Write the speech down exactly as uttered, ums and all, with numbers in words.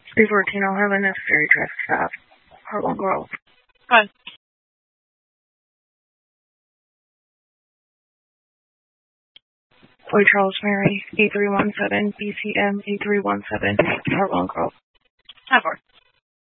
three fourteen, I'll have a necessary traffic stop. Hartwell Grove. Hi. Floyd Charles Mary, eight three one seven, B C M eight three one seven, Hartwell Grove. Have her.